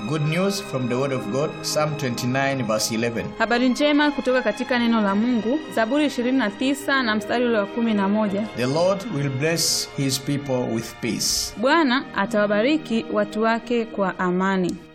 Good news from the word of God, Psalm 29 verse 11. Habari njema kutoka katika neno la Mungu, Zaburi 29 na mstari ule wa 11. The Lord will bless his people with peace. Bwana atawabariki watu wake kwa amani.